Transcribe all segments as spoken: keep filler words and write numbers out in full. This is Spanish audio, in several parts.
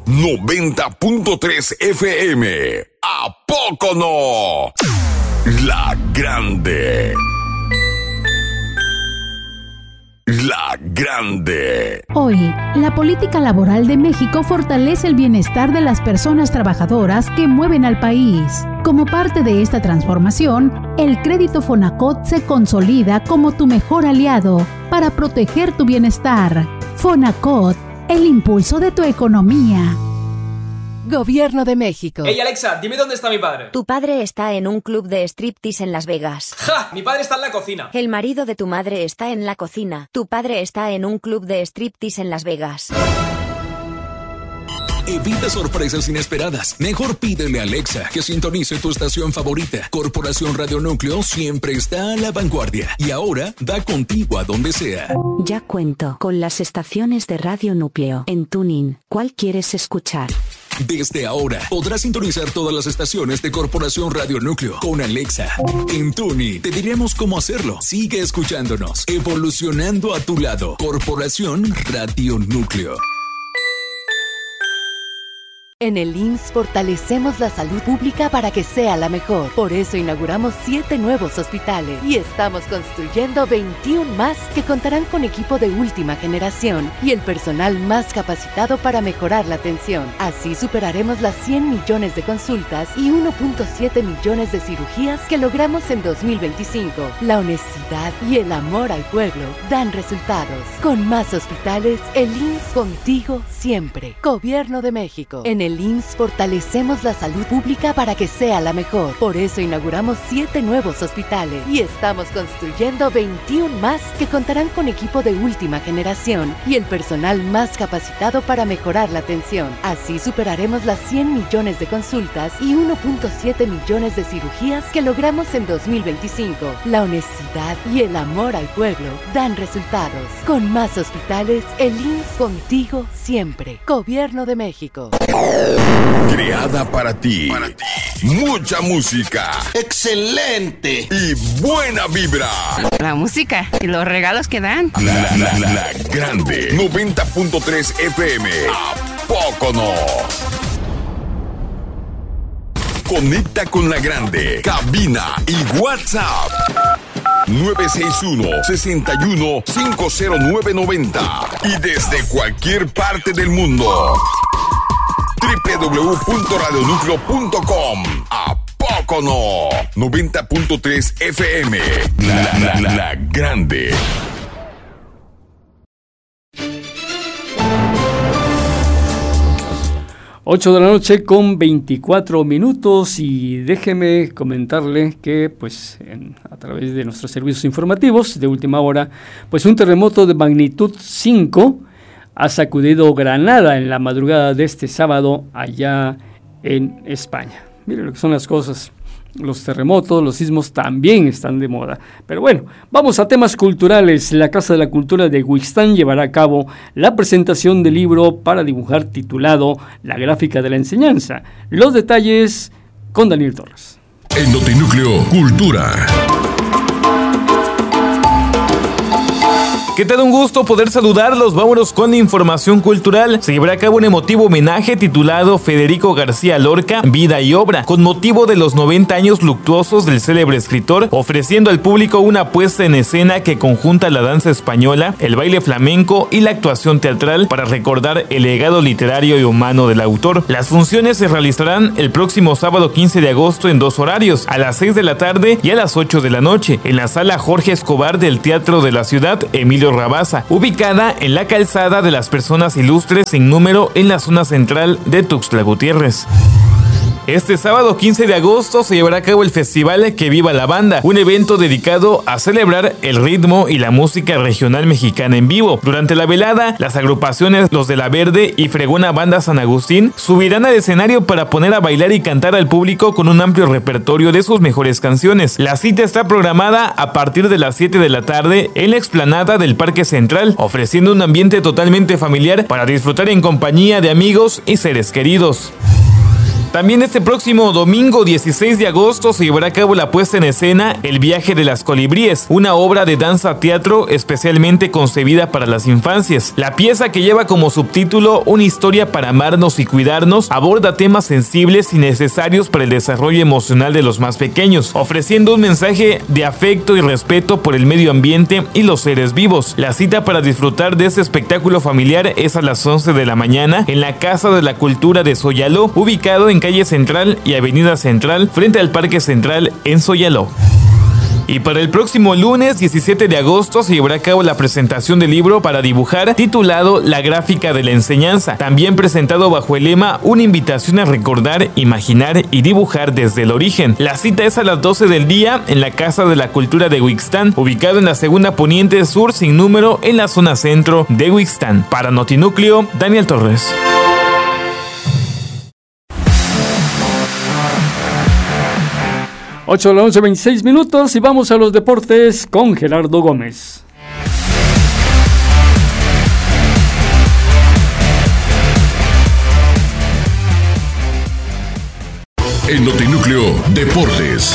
noventa punto tres F M. ¿A poco no? La Grande. La Grande. Hoy, la política laboral de México fortalece el bienestar de las personas trabajadoras que mueven al país. Como parte de esta transformación, el crédito Fonacot se consolida como tu mejor aliado para proteger tu bienestar. Fonacot, el impulso de tu economía. Gobierno de México. Hey Alexa, dime dónde está mi padre. Tu padre está en un club de striptease en Las Vegas. ¡Ja! Mi padre está en la cocina. El marido de tu madre está en la cocina. Tu padre está en un club de striptease en Las Vegas. Evita sorpresas inesperadas. Mejor pídele a Alexa que sintonice tu estación favorita. Corporación Radio Núcleo siempre está a la vanguardia y ahora da contigo a donde sea. Ya cuento con las estaciones de Radio Núcleo en TuneIn. ¿Cuál quieres escuchar? Desde ahora podrás sintonizar todas las estaciones de Corporación Radio Núcleo con Alexa. En TuneIn te diremos cómo hacerlo. Sigue escuchándonos, evolucionando a tu lado. Corporación Radio Núcleo. En el I M S S fortalecemos la salud pública para que sea la mejor. Por eso inauguramos siete nuevos hospitales y estamos construyendo veintiún más que contarán con equipo de última generación y el personal más capacitado para mejorar la atención. Así superaremos las cien millones de consultas y uno punto siete millones de cirugías que logramos en dos mil veinticinco. La honestidad y el amor al pueblo dan resultados. Con más hospitales, el I M S S contigo siempre. Gobierno de México. En el El I M S S fortalecemos la salud pública para que sea la mejor. Por eso inauguramos siete nuevos hospitales y estamos construyendo veintiún más que contarán con equipo de última generación y el personal más capacitado para mejorar la atención. Así superaremos las cien millones de consultas y uno punto siete millones de cirugías que logramos en dos mil veinticinco. La honestidad y el amor al pueblo dan resultados. Con más hospitales, el I M S S contigo siempre. Gobierno de México. Creada para ti. para ti. Mucha música. ¡Excelente! Y buena vibra. La música y los regalos que dan. La, la, la, la Grande. noventa punto tres F M. ¿A poco no? Conecta con La Grande. Cabina y WhatsApp. nueve seis uno, seis uno, cinco cero nueve nueve cero. Y desde cualquier parte del mundo. doble u doble u doble u punto radio núcleo punto com. ¿A poco no? noventa punto tres F M. La, la, la, la Grande. ocho de la noche con veinticuatro minutos y déjeme comentarle que pues en, a través de nuestros servicios informativos de última hora, pues un terremoto de magnitud cinco ha sacudido Granada en la madrugada de este sábado allá en España. Miren lo que son las cosas. Los terremotos, los sismos también están de moda. Pero bueno, vamos a temas culturales. La Casa de la Cultura de Huixtán llevará a cabo la presentación del libro para dibujar titulado La Gráfica de la Enseñanza. Los detalles con Daniel Torres. En Notinúcleo Cultura. ¿Qué tal? Un gusto poder saludarlos. Vámonos con información cultural. Se llevará a cabo un emotivo homenaje titulado Federico García Lorca, Vida y Obra, con motivo de los noventa años luctuosos del célebre escritor, ofreciendo al público una puesta en escena que conjunta la danza española, el baile flamenco y la actuación teatral para recordar el legado literario y humano del autor. Las funciones se realizarán el próximo sábado quince de agosto en dos horarios, a las seis de la tarde y a las ocho de la noche, en la sala Jorge Escobar del Teatro de la Ciudad Emilio Rabasa, ubicada en la calzada de las Personas Ilustres sin número en la zona central de Tuxtla Gutiérrez. Este sábado quince de agosto se llevará a cabo el festival Que Viva la Banda, un evento dedicado a celebrar el ritmo y la música regional mexicana en vivo. Durante la velada, las agrupaciones Los de la Verde y Fregona Banda San Agustín subirán al escenario para poner a bailar y cantar al público con un amplio repertorio de sus mejores canciones. La cita está programada a partir de las siete de la tarde en la explanada del Parque Central, ofreciendo un ambiente totalmente familiar para disfrutar en compañía de amigos y seres queridos. También este próximo domingo dieciséis de agosto se llevará a cabo la puesta en escena El viaje de las colibríes, una obra de danza teatro especialmente concebida para las infancias. La pieza, que lleva como subtítulo Una historia para amarnos y cuidarnos, aborda temas sensibles y necesarios para el desarrollo emocional de los más pequeños, ofreciendo un mensaje de afecto y respeto por el medio ambiente y los seres vivos. La cita para disfrutar de este espectáculo familiar es a las once de la mañana en la Casa de la Cultura de Soyaló, ubicado en calle Central y avenida Central, frente al Parque Central en Soyaló. Y para el próximo lunes diecisiete de agosto se llevará a cabo la presentación del libro para dibujar titulado La gráfica de la enseñanza, también presentado bajo el lema Una invitación a recordar, imaginar y dibujar desde el origen. La cita es a las doce del día en la Casa de la Cultura de Huixtán, ubicado en la segunda poniente sur sin número en la zona centro de Huixtán. Para Notinúcleo, Daniel Torres. ocho de la noche, veintiséis minutos, y vamos a los deportes con Gerardo Gómez. En Notinúcleo Deportes.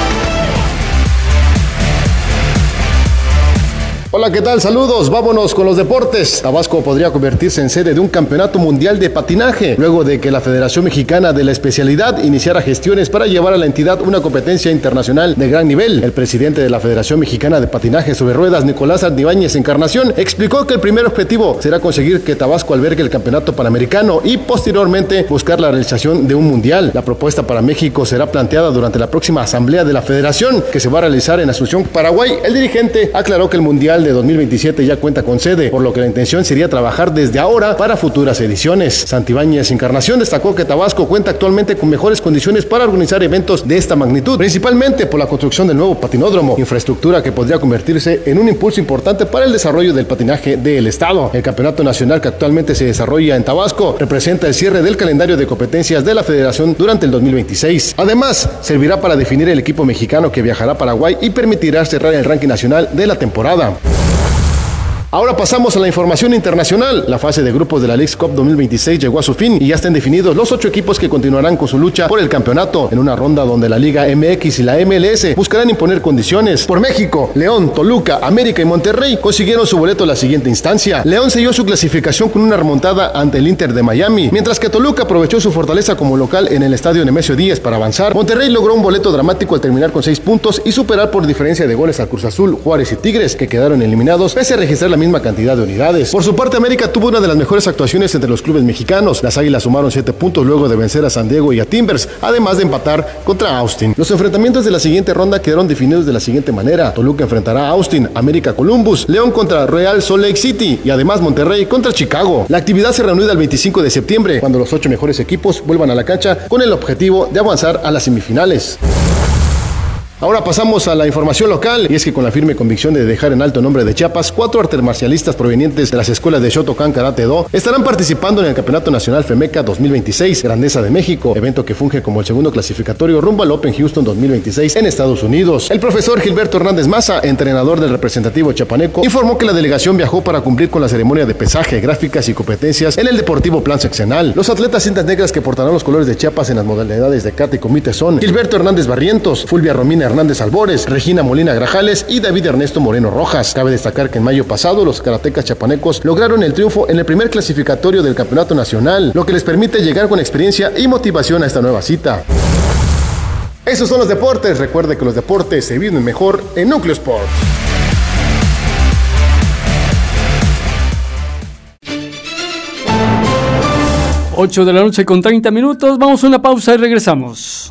Hola, ¿qué tal? Saludos, vámonos con los deportes. Tabasco podría convertirse en sede de un campeonato mundial de patinaje, luego de que la Federación Mexicana de la especialidad iniciara gestiones para llevar a la entidad una competencia internacional de gran nivel. El presidente de la Federación Mexicana de Patinaje sobre Ruedas, Nicolás Artibáñez Encarnación, explicó que el primer objetivo será conseguir que Tabasco albergue el campeonato panamericano y posteriormente buscar la realización de un mundial. La propuesta para México será planteada durante la próxima asamblea de la Federación, que se va a realizar en Asunción, Paraguay. El dirigente aclaró que el mundial de dos mil veintisiete ya cuenta con sede, por lo que la intención sería trabajar desde ahora para futuras ediciones. Santibáñez Encarnación destacó que Tabasco cuenta actualmente con mejores condiciones para organizar eventos de esta magnitud, principalmente por la construcción del nuevo patinódromo, infraestructura que podría convertirse en un impulso importante para el desarrollo del patinaje del estado. El campeonato nacional que actualmente se desarrolla en Tabasco representa el cierre del calendario de competencias de la federación durante el dos mil veintiséis. Además, servirá para definir el equipo mexicano que viajará a Paraguay y permitirá cerrar el ranking nacional de la temporada. Ahora pasamos a la información internacional. La fase de grupos de la Leagues Cup dos mil veintiséis llegó a su fin y ya están definidos los ocho equipos que continuarán con su lucha por el campeonato, en una ronda donde la Liga M X y la M L S buscarán imponer condiciones. Por México, León, Toluca, América y Monterrey consiguieron su boleto a la siguiente instancia. León selló su clasificación con una remontada ante el Inter de Miami, mientras que Toluca aprovechó su fortaleza como local en el estadio Nemesio Díaz para avanzar. Monterrey logró un boleto dramático al terminar con seis puntos y superar por diferencia de goles a Cruz Azul, Juárez y Tigres, que quedaron eliminados pese a registrar la misma cantidad de unidades. Por su parte, América tuvo una de las mejores actuaciones entre los clubes mexicanos. Las Águilas sumaron siete puntos luego de vencer a San Diego y a Timbers, además de empatar contra Austin. Los enfrentamientos de la siguiente ronda quedaron definidos de la siguiente manera: Toluca enfrentará a Austin, América Columbus, León contra Real Salt Lake City y además Monterrey contra Chicago. La actividad se reanuda el veinticinco de septiembre, cuando los ocho mejores equipos vuelvan a la cancha con el objetivo de avanzar a las semifinales. Ahora pasamos a la información local, y es que con la firme convicción de dejar en alto el nombre de Chiapas, cuatro artes marcialistas provenientes de las escuelas de Shotokan Karate Do estarán participando en el Campeonato Nacional FEMECA dos mil veintiséis, Grandeza de México, evento que funge como el segundo clasificatorio rumbo al Open Houston dos mil veintiséis en Estados Unidos. El profesor Gilberto Hernández Maza, entrenador del representativo chiapaneco, informó que la delegación viajó para cumplir con la ceremonia de pesaje, gráficas y competencias en el Deportivo Plan Seccional. Los atletas cintas negras que portarán los colores de Chiapas en las modalidades de kata y comité son Gilberto Hernández Barrientos, Fulvia Romina Hernández Albores, Regina Molina Grajales y David Ernesto Moreno Rojas. Cabe destacar que en mayo pasado los karatecas chiapanecos lograron el triunfo en el primer clasificatorio del campeonato nacional, lo que les permite llegar con experiencia y motivación a esta nueva cita. Esos son los deportes. Recuerde que los deportes se viven mejor en Núcleo Sports. ocho de la noche con treinta minutos. Vamos a una pausa y regresamos.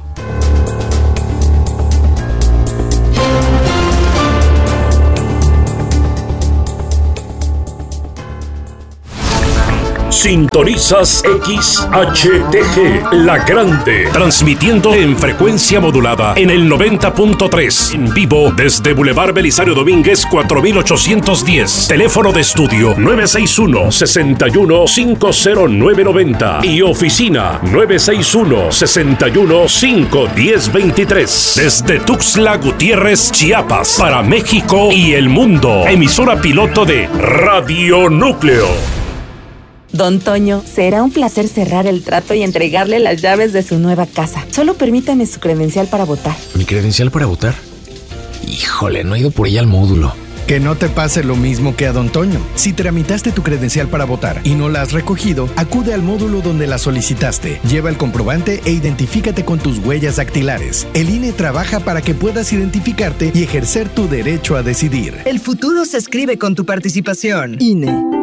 Sintonizas X H T G, La Grande, transmitiendo en frecuencia modulada en el noventa punto tres, en vivo desde Boulevard Belisario Domínguez cuatro mil ochocientos diez, teléfono de estudio nueve seis uno, seis uno cinco cero nueve nueve cero y oficina nueve seis uno, seis uno cinco uno cero dos tres, desde Tuxtla Gutiérrez, Chiapas, para México y el mundo, emisora piloto de Radio Núcleo. Don Toño, será un placer cerrar el trato y entregarle las llaves de su nueva casa. Solo permítame su credencial para votar. ¿Mi credencial para votar? Híjole, no he ido por ella al módulo. Que no te pase lo mismo que a Don Toño. Si tramitaste tu credencial para votar y no la has recogido, acude al módulo donde la solicitaste. Lleva el comprobante e identifícate con tus huellas dactilares. El I N E trabaja para que puedas identificarte y ejercer tu derecho a decidir. El futuro se escribe con tu participación. I N E.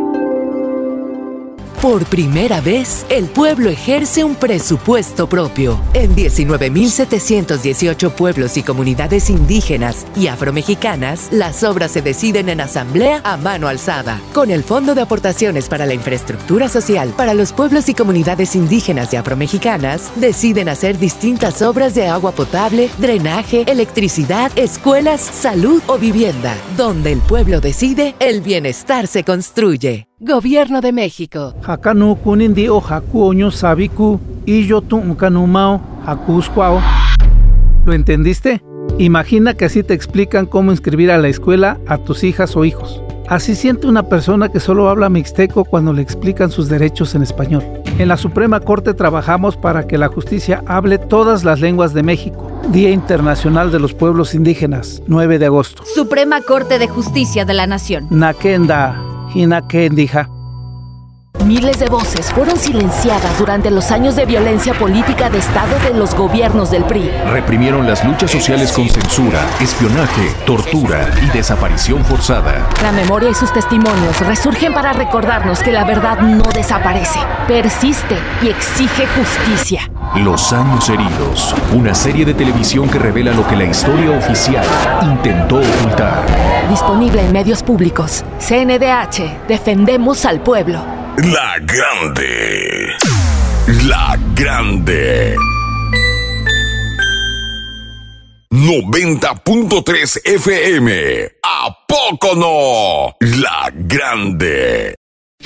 Por primera vez, el pueblo ejerce un presupuesto propio. En diecinueve mil setecientos dieciocho pueblos y comunidades indígenas y afromexicanas, las obras se deciden en asamblea a mano alzada. Con el Fondo de Aportaciones para la Infraestructura Social para los pueblos y comunidades indígenas y afromexicanas, deciden hacer distintas obras de agua potable, drenaje, electricidad, escuelas, salud o vivienda. Donde el pueblo decide, el bienestar se construye. Gobierno de México. Hakanu kunindi o haku oño sabiku y yo tu ukanumao hakuskwao. ¿Lo entendiste? Imagina que así te explican cómo inscribir a la escuela a tus hijas o hijos. Así siente una persona que solo habla mixteco cuando le explican sus derechos en español. En la Suprema Corte trabajamos para que la justicia hable todas las lenguas de México. Día Internacional de los Pueblos Indígenas, nueve de agosto. Suprema Corte de Justicia de la Nación. Nakenda. Hinakendija. Miles de voces fueron silenciadas durante los años de violencia política de Estado de los gobiernos del P R I. Reprimieron las luchas sociales con censura, espionaje, tortura y desaparición forzada. La memoria y sus testimonios resurgen para recordarnos que la verdad no desaparece, persiste y exige justicia. Los años heridos, una serie de televisión que revela lo que la historia oficial intentó ocultar. Disponible en medios públicos. C N D H, defendemos al pueblo. La Grande. La Grande. noventa punto tres F M. ¿A poco no? La Grande.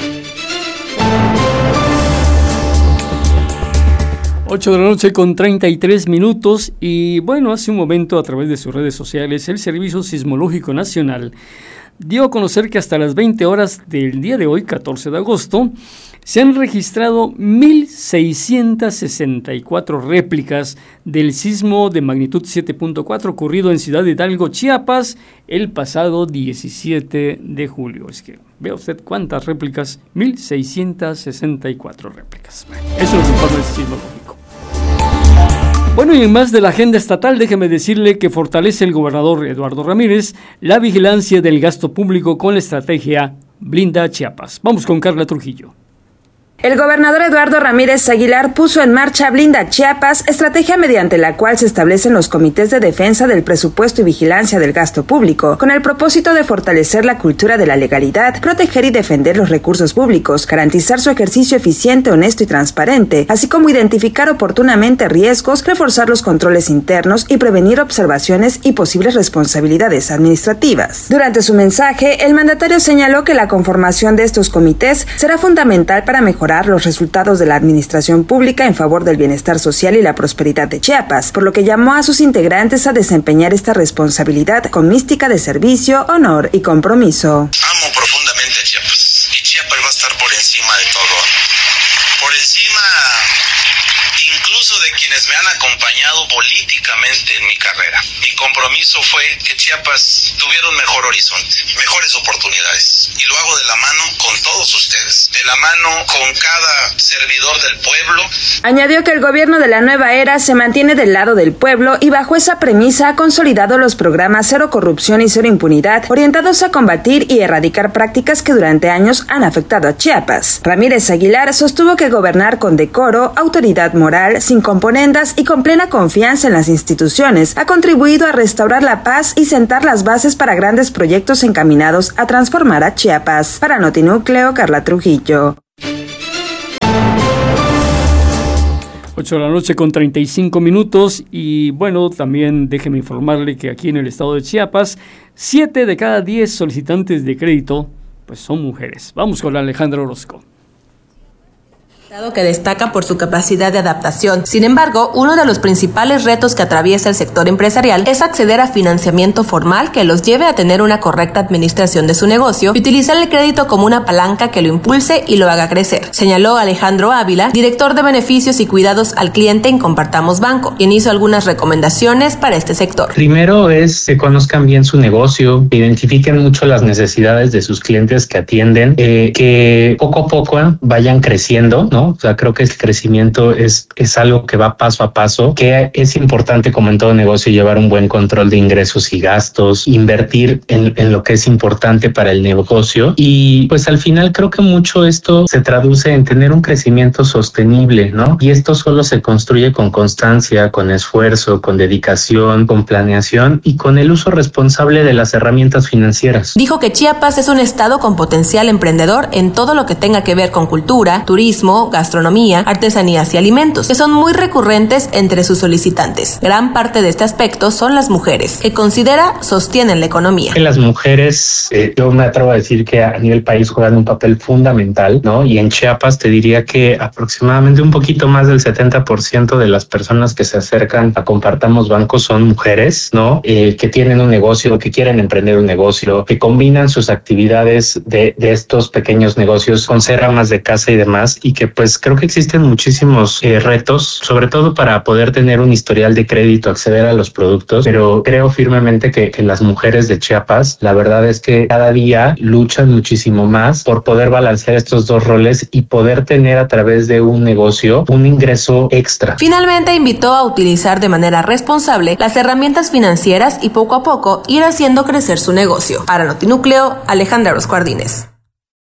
ocho de la noche con treinta y tres minutos y bueno, hace un momento a través de sus redes sociales el Servicio Sismológico Nacional dio a conocer que hasta las veinte horas del día de hoy, catorce de agosto, se han registrado mil seiscientas sesenta y cuatro réplicas del sismo de magnitud siete punto cuatro ocurrido en Ciudad Hidalgo, Chiapas, el pasado diecisiete de julio. Es que vea usted cuántas réplicas, mil seiscientas sesenta y cuatro réplicas. Eso es un informe sismológico. Bueno, y en más de la agenda estatal, déjeme decirle que fortalece el gobernador Eduardo Ramírez la vigilancia del gasto público con la estrategia Blinda Chiapas. Vamos con Carla Trujillo. El gobernador Eduardo Ramírez Aguilar puso en marcha Blinda Chiapas, estrategia mediante la cual se establecen los comités de defensa del presupuesto y vigilancia del gasto público, con el propósito de fortalecer la cultura de la legalidad, proteger y defender los recursos públicos, garantizar su ejercicio eficiente, honesto y transparente, así como identificar oportunamente riesgos, reforzar los controles internos y prevenir observaciones y posibles responsabilidades administrativas. Durante su mensaje, el mandatario señaló que la conformación de estos comités será fundamental para mejorar los resultados de la administración pública en favor del bienestar social y la prosperidad de Chiapas, por lo que llamó a sus integrantes a desempeñar esta responsabilidad con mística de servicio, honor y compromiso. Amo profundamente a Chiapas y Chiapas va a estar por encima de todo, por encima incluso de quienes me han acompañado políticamente en mi carrera. Mi compromiso fue que Chiapas tuviera un mejor horizonte, mejores oportunidades, y lo hago de la mano con todos ustedes, de la mano con cada servidor del pueblo. Añadió que el gobierno de la nueva era se mantiene del lado del pueblo y bajo esa premisa ha consolidado los programas Cero Corrupción y Cero Impunidad, orientados a combatir y erradicar prácticas que durante años han afectado a Chiapas. Ramírez Aguilar sostuvo que gobernar con decoro, autoridad moral, sin componendas y con plena confianza en las instituciones ha contribuido a restaurar la paz y sentar las bases para grandes proyectos encaminados a transformar a Chiapas. Para Notinúcleo, Carla Trujillo. ocho de la noche con treinta y cinco minutos y bueno, también déjeme informarle que aquí en el estado de Chiapas, siete de cada diez solicitantes de crédito pues son mujeres. Vamos con Alejandra Orozco. que destaca por su capacidad de adaptación. Sin embargo, uno de los principales retos que atraviesa el sector empresarial es acceder a financiamiento formal que los lleve a tener una correcta administración de su negocio y utilizar el crédito como una palanca que lo impulse y lo haga crecer, señaló Alejandro Ávila, director de beneficios y cuidados al cliente en Compartamos Banco, quien hizo algunas recomendaciones para este sector. Primero es que conozcan bien su negocio, que identifiquen mucho las necesidades de sus clientes que atienden, eh, que poco a poco vayan creciendo, ¿no? O sea, creo que el crecimiento es, es algo que va paso a paso, que es importante, como en todo negocio, llevar un buen control de ingresos y gastos, invertir en, en lo que es importante para el negocio y pues al final creo que mucho esto se traduce en tener un crecimiento sostenible, ¿no? Y esto solo se construye con constancia, con esfuerzo, con dedicación, con planeación y con el uso responsable de las herramientas financieras. Dijo que Chiapas es un estado con potencial emprendedor en todo lo que tenga que ver con cultura, turismo, gastronomía, artesanías y alimentos, que son muy recurrentes entre sus solicitantes. Gran parte de este aspecto son las mujeres, que considera sostienen la economía. Que las mujeres, eh, yo me atrevo a decir que a nivel país juegan un papel fundamental, ¿no? Y en Chiapas te diría que aproximadamente un poquito más del setenta por ciento de las personas que se acercan a Compartamos Banco son mujeres, ¿no? Eh, que tienen un negocio, que quieren emprender un negocio, que combinan sus actividades de, de estos pequeños negocios con ser amas de casa y demás, y que pues creo que existen muchísimos eh, retos, sobre todo para poder tener un historial de crédito, acceder a los productos, pero creo firmemente que, que las mujeres de Chiapas, la verdad es que cada día luchan muchísimo más por poder balancear estos dos roles y poder tener a través de un negocio un ingreso extra. Finalmente invitó a utilizar de manera responsable las herramientas financieras y poco a poco ir haciendo crecer su negocio. Para Notinúcleo, Alejandra Orozco Ardínez.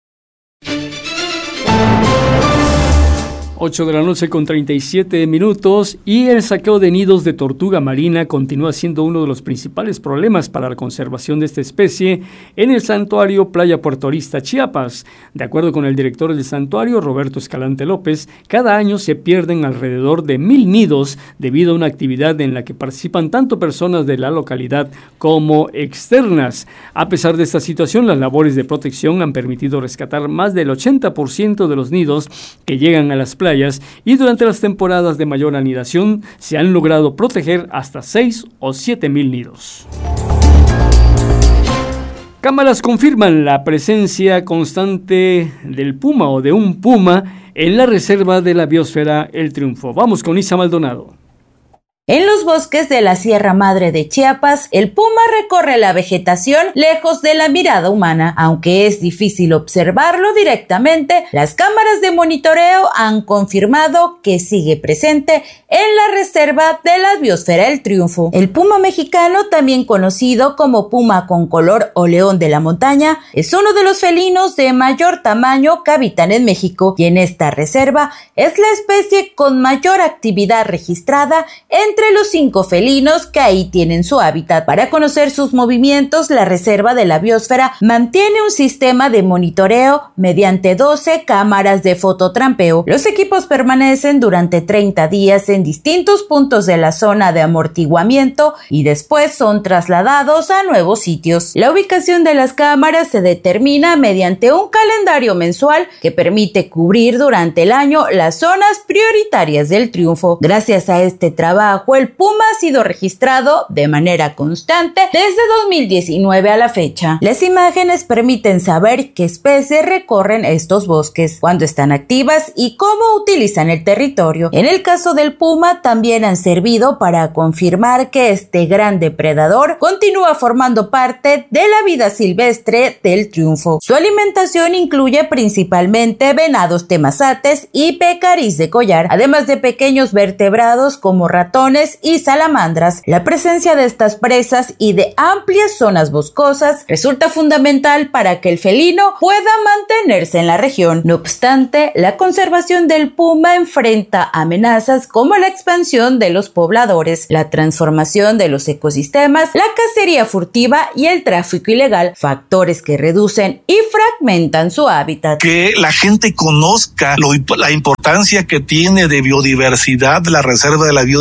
ocho de la noche con treinta y siete minutos y el saqueo de nidos de tortuga marina continúa siendo uno de los principales problemas para la conservación de esta especie en el santuario Playa Puerto Arista, Chiapas. De acuerdo con el director del santuario, Roberto Escalante López, cada año se pierden alrededor de mil nidos debido a una actividad en la que participan tanto personas de la localidad como externas. A pesar de esta situación, las labores de protección han permitido rescatar más del ochenta por ciento de los nidos que llegan a las playas y durante las temporadas de mayor anidación se han logrado proteger hasta seis o siete mil nidos. Cámaras confirman la presencia constante del puma o de un puma en la reserva de la biosfera El Triunfo. Vamos con Isa Maldonado. En los bosques de la Sierra Madre de Chiapas, el puma recorre la vegetación lejos de la mirada humana. Aunque es difícil observarlo directamente, las cámaras de monitoreo han confirmado que sigue presente en la reserva de la biosfera El Triunfo. El puma mexicano, también conocido como puma con color o león de la montaña, es uno de los felinos de mayor tamaño que habitan en México y en esta reserva es la especie con mayor actividad registrada en entre los cinco felinos que ahí tienen su hábitat. Para conocer sus movimientos, la Reserva de la Biosfera mantiene un sistema de monitoreo mediante doce cámaras de fototrampeo. Los equipos permanecen durante treinta días en distintos puntos de la zona de amortiguamiento y después son trasladados a nuevos sitios. La ubicación de las cámaras se determina mediante un calendario mensual que permite cubrir durante el año las zonas prioritarias del Triunfo. Gracias a este trabajo, el puma ha sido registrado de manera constante desde dos mil diecinueve a la fecha. Las imágenes permiten saber qué especies recorren estos bosques, cuándo están activas y cómo utilizan el territorio. En el caso del puma, también han servido para confirmar que este gran depredador continúa formando parte de la vida silvestre del Triunfo. Su alimentación incluye principalmente venados temazates y pecaríes de collar, además de pequeños vertebrados como ratones y salamandras. La presencia de estas presas y de amplias zonas boscosas resulta fundamental para que el felino pueda mantenerse en la región. No obstante, la conservación del puma enfrenta amenazas como la expansión de los pobladores, la transformación de los ecosistemas, la cacería furtiva y el tráfico ilegal, factores que reducen y fragmentan su hábitat. Que la gente conozca lo, la importancia que tiene de biodiversidad de la Reserva de la Biosfera El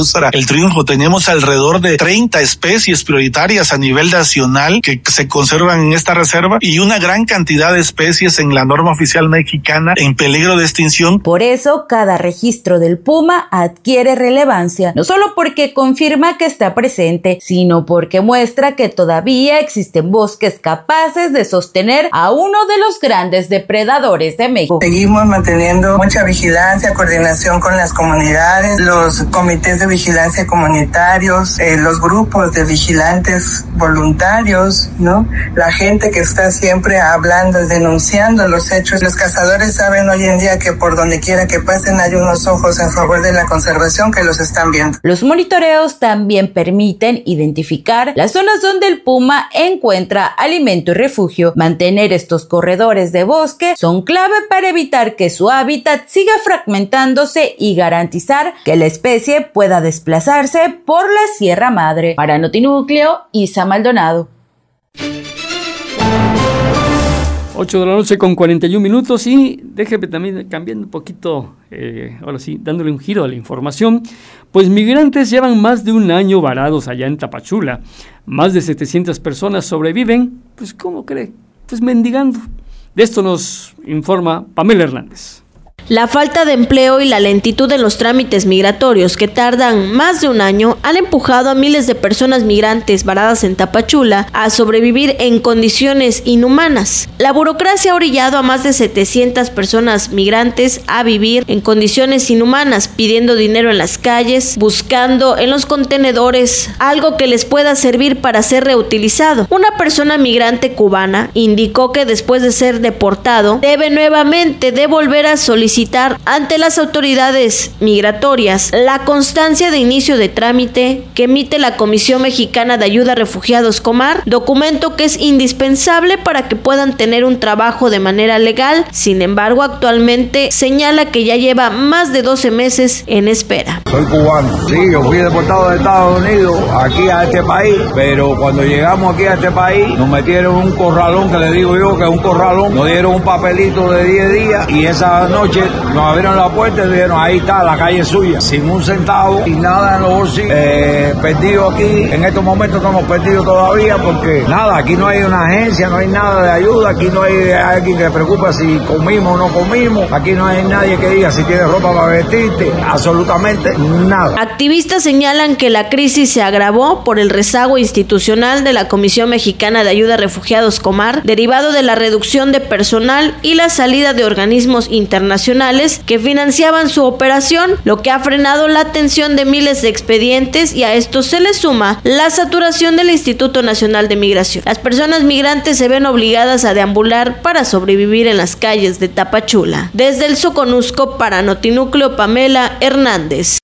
del Triunfo. Tenemos alrededor de treinta especies prioritarias a nivel nacional que se conservan en esta reserva y una gran cantidad de especies en la norma oficial mexicana en peligro de extinción. Por eso, cada registro del puma adquiere relevancia, no solo porque confirma que está presente, sino porque muestra que todavía existen bosques capaces de sostener a uno de los grandes depredadores de México. Seguimos manteniendo mucha vigilancia, coordinación con las comunidades, los comités de vigilancia comunitarios, eh, los grupos de vigilantes voluntarios, ¿no? La gente que está siempre hablando, denunciando los hechos. Los cazadores saben hoy en día que por donde quiera que pasen hay unos ojos en favor de la conservación que los están viendo. Los monitoreos también permiten identificar las zonas donde el puma encuentra alimento y refugio. Mantener estos corredores de bosque son clave para evitar que su hábitat siga fragmentándose y garantizar que la especie pueda desplazarse por la Sierra Madre. Para Notinúcleo, Isa Maldonado. ocho de la noche con cuarenta y un minutos y déjeme también cambiando un poquito, eh, ahora sí, dándole un giro a la información, pues migrantes llevan más de un año varados allá en Tapachula. Más de setecientas personas sobreviven, pues ¿cómo cree? Pues mendigando. De esto nos informa Pamela Hernández. La falta de empleo y la lentitud en los trámites migratorios que tardan más de un año han empujado a miles de personas migrantes varadas en Tapachula a sobrevivir en condiciones inhumanas. La burocracia ha orillado a más de setecientas personas migrantes a vivir en condiciones inhumanas, pidiendo dinero en las calles, buscando en los contenedores algo que les pueda servir para ser reutilizado. Una persona migrante cubana indicó que después de ser deportado debe nuevamente de volver a solicitar ante las autoridades migratorias la constancia de inicio de trámite que emite la Comisión Mexicana de Ayuda a Refugiados Comar, documento que es indispensable para que puedan tener un trabajo de manera legal. Sin embargo, actualmente señala que ya lleva más de doce meses en espera. Soy cubano, sí, yo fui deportado de Estados Unidos aquí a este país, pero cuando llegamos aquí a este país nos metieron un corralón, que le digo yo que es un corralón, nos dieron un papelito de diez días y esa noche nos abrieron la puerta y dijeron, ahí está, la calle es suya, sin un centavo y nada en los bolsillos, eh, perdido aquí, en estos momentos estamos perdidos todavía porque nada, aquí no hay una agencia, no hay nada de ayuda, aquí no hay alguien que preocupe si comimos o no comimos, aquí no hay nadie que diga si tienes ropa para vestirte, absolutamente nada. Activistas señalan que la crisis se agravó por el rezago institucional de la Comisión Mexicana de Ayuda a Refugiados Comar, derivado de la reducción de personal y la salida de organismos internacionales que financiaban su operación, lo que ha frenado la atención de miles de expedientes, y a esto se le suma la saturación del Instituto Nacional de Migración. Las personas migrantes se ven obligadas a deambular para sobrevivir en las calles de Tapachula. Desde el Soconusco, para Notinúcleo, Pamela Hernández.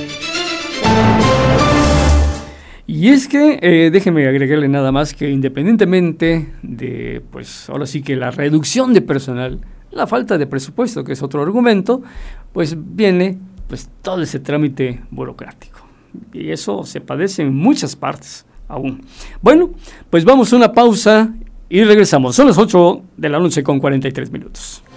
Y es que, eh, déjeme agregarle nada más que independientemente de, pues ahora sí que la reducción de personal, la falta de presupuesto, que es otro argumento, pues viene pues todo ese trámite burocrático. Y eso se padece en muchas partes aún. Bueno, pues vamos a una pausa y regresamos. Son las ocho de la noche con cuarenta y tres minutos.